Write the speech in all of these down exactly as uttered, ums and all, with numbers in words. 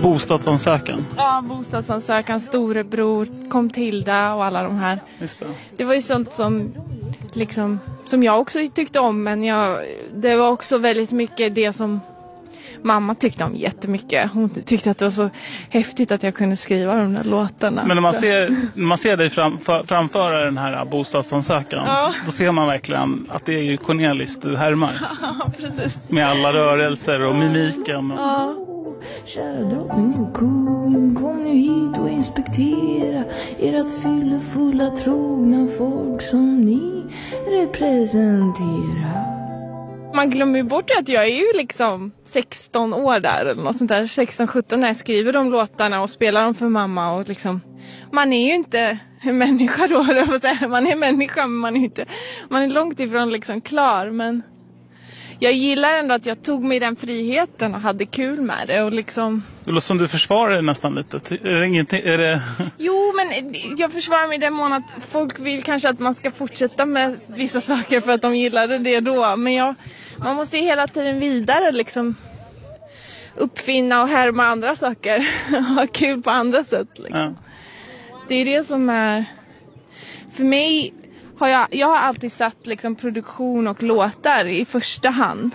bostadsansökan. Ja, bostadsansökan, Storebror, Kom Tilda och alla de här. Just det. Det var ju sånt som liksom som jag också tyckte om, men jag, det var också väldigt mycket det som mamma tyckte om jättemycket. Hon tyckte att det var så häftigt att jag kunde skriva de där låtarna. Men när man ser, när man ser dig fram, för, framföra den här bostadsansökan, ja. Då ser man verkligen att det är ju Cornelis du härmar. Ja, precis. Med alla rörelser och mimiken. Och... Ja. Kära drottning och kung, kom nu hit och inspektera ert fyllefulla trogna folk som ni representerar. Man glömmer ju bort att jag är ju liksom sexton år där eller något sånt där, sexton sjutton när jag skriver de låtarna och spelar dem för mamma och liksom, man är ju inte en människa då, man är människa men man är inte, man är långt ifrån liksom klar, men jag gillar ändå att jag tog mig den friheten och hade kul med det och liksom... Det låter som du försvarar det nästan lite. Är det ingenting? Är det... Jo, men jag försvarar mig i den mån att folk vill kanske att man ska fortsätta med vissa saker för att de gillade det då. Men jag, man måste ju hela tiden vidare liksom uppfinna och härma andra saker. Ha kul på andra sätt. Liksom. Ja. Det är det som är... För mig... Har jag, jag har alltid satt liksom produktion och låtar i första hand.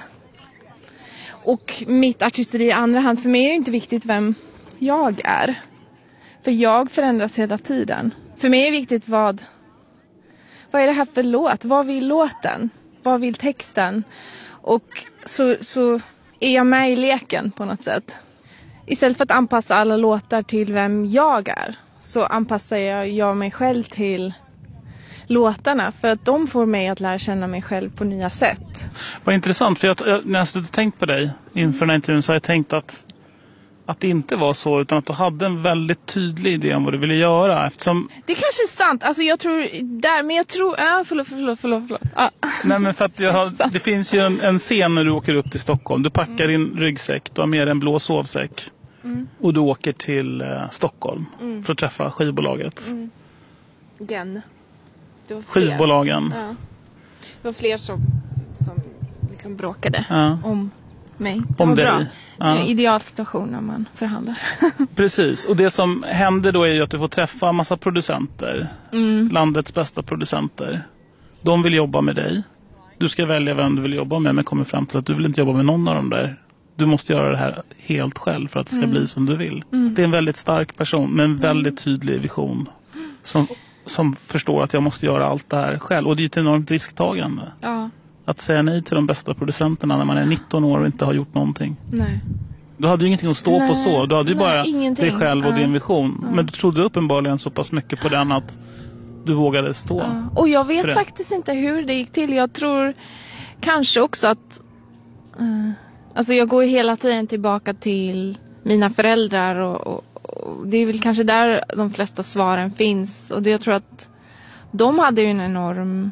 Och mitt artisteri i andra hand. För mig är det inte viktigt vem jag är. För jag förändras hela tiden. För mig är det viktigt vad... Vad är det här för låt? Vad vill låten? Vad vill texten? Och så, så är jag med i leken på något sätt. Istället för att anpassa alla låtar till vem jag är. Så anpassar jag, jag mig själv till... låtarna, för att de får mig att lära känna mig själv på nya sätt. Vad intressant, för jag, när jag har tänkt på dig inför den här intervjun så har jag tänkt att, att det inte var så, utan att du hade en väldigt tydlig idé om vad du ville göra. Eftersom... Det kanske är sant, alltså jag tror där, men jag tror, ja, förlåt, förlåt, förlåt, förlåt. Ah. Nej, men för att jag har, det finns ju en, en scen när du åker upp till Stockholm. Du packar mm. din ryggsäck, du har med en blå sovsäck mm. och du åker till eh, Stockholm mm. för att träffa skivbolaget. Mm. Igen. Skivbolagen. Ja. Det var fler som, som liksom bråkade ja. om mig. Det om var dig. Bra. Ja. Ideal situation när man förhandlar. Precis. Och det som händer då är ju att du får träffa en massa producenter. Mm. Landets bästa producenter. De vill jobba med dig. Du ska välja vem du vill jobba med, men kommer fram till att du vill inte jobba med någon av dem där. Du måste göra det här helt själv för att det ska mm. bli som du vill. Mm. Det är en väldigt stark person med en väldigt tydlig vision. Som... som förstår att jag måste göra allt det här själv. Och det är ett enormt risktagande. Ja. Att säga nej till de bästa producenterna när man är nitton år och inte har gjort någonting. Nej. Du hade ju ingenting att stå nej. på så. Du hade ju nej, bara ingenting. dig själv och ja. din vision. Ja. Men du trodde uppenbarligen så pass mycket på den att du vågade stå. Ja. Och jag vet faktiskt inte hur det gick till. Jag tror kanske också att... Uh, alltså jag går hela tiden tillbaka till mina föräldrar och... och det är väl kanske där de flesta svaren finns. Och det, jag tror att de hade ju en enorm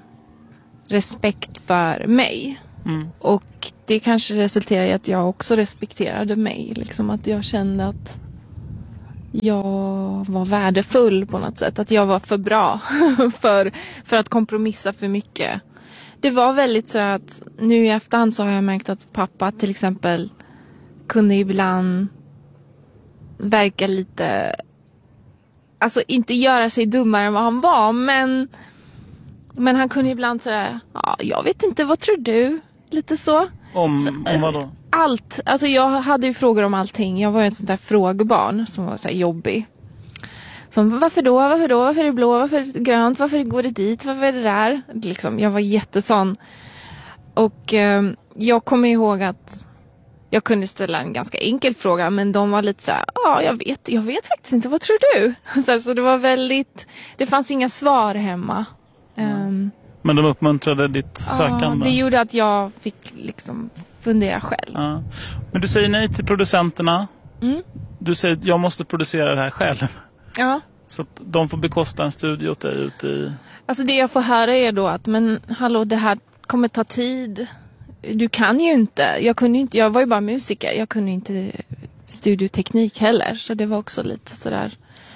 respekt för mig. Mm. Och det kanske resulterar i att jag också respekterade mig. Liksom att jag kände att jag var värdefull på något sätt. Att jag var för bra för, för att kompromissa för mycket. Det var väldigt så att nu i efterhand så har jag märkt att pappa till exempel kunde ibland... verkar lite, alltså inte göra sig dummare än vad han var, men men han kunde ibland säga, ja, jag vet inte, vad tror du? Lite så. Om, så, om vad då? Allt, alltså jag hade ju frågor om allting. Jag var ju ett sånt där frågebarn som var så här jobbig. Som, varför då? Varför då? Varför är det blå? Varför är det grönt? Varför går det dit? Varför är det där? Liksom, jag var jättesån. Och eh, jag kommer ihåg att jag kunde ställa en ganska enkel fråga, men de var lite så här, ja, jag vet, jag vet faktiskt inte, vad tror du? Så, så det var väldigt, det fanns inga svar hemma. Mm. Um, men de uppmuntrade ditt sökande? Ja, det gjorde att jag fick liksom fundera själv. Ja. Men du säger nej till producenterna. Mm. Du säger, jag måste producera det här själv. Ja. Så att de får bekosta en studio åt dig ute i... Alltså det jag får höra är då att, men hallå, det här kommer ta tid. Du kan ju inte. Jag kunde inte, jag var ju bara musiker. Jag kunde inte studioteknik heller. Så det var också lite sådär.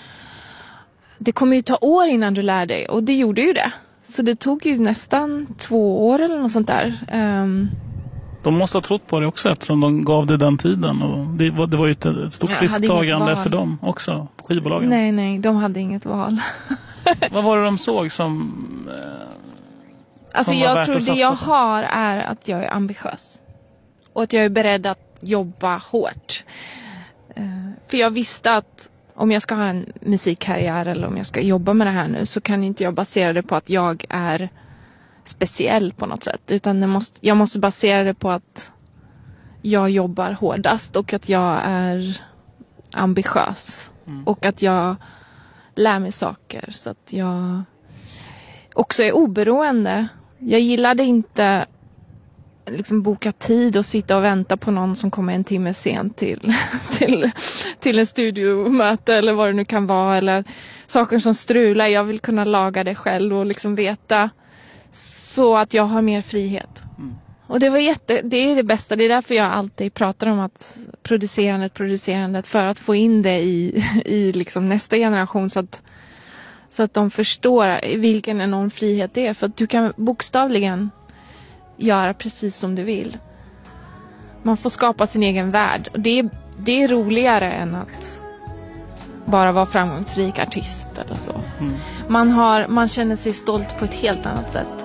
Det kommer ju ta år innan du lär dig. Och det gjorde ju det. Så det tog ju nästan två år eller något sånt där. Um, De måste ha trott på det också eftersom de gav det den tiden. Och det, var, det var ju ett, ett stort risktagande för dem också, skivbolagen. Nej, nej, de hade inget val. Vad var det de såg som... Eh, alltså som jag tror det jag på? har är att jag är ambitiös. Och att jag är beredd att jobba hårt. Uh, för jag visste att om jag ska ha en musikkarriär eller om jag ska jobba med det här nu så kan inte jag basera det på att jag är speciell på något sätt. Utan det måste, jag måste basera det på att jag jobbar hårdast och att jag är ambitiös. Mm. Och att jag lär mig saker så att jag också är oberoende. Jag gillade inte liksom boka tid och sitta och vänta på någon som kommer en timme sent till, till, till en studiomöte eller vad det nu kan vara. Eller saker som strular. Jag vill kunna laga det själv och liksom veta så att jag har mer frihet. Mm. Och det var jätte, det är det bästa. Det är därför jag alltid pratar om att producerandet, producerandet för att få in det i, i liksom nästa generation så att, så att de förstår vilken enorm frihet det är. För att du kan bokstavligen göra precis som du vill. Man får skapa sin egen värld. Och det är, det är roligare än att bara vara framgångsrik artist eller så. Mm. Man, har, man känner sig stolt på ett helt annat sätt.